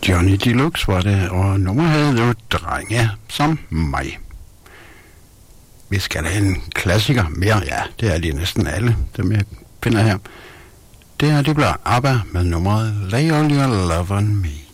Johnny Deluxe var det, og nummeret havde jo Drenge som mig. Vi skal have en klassiker mere, ja, det er de næsten alle, dem jeg finder her. Det bliver ABBA med nummeret Lay All Your Love On Me.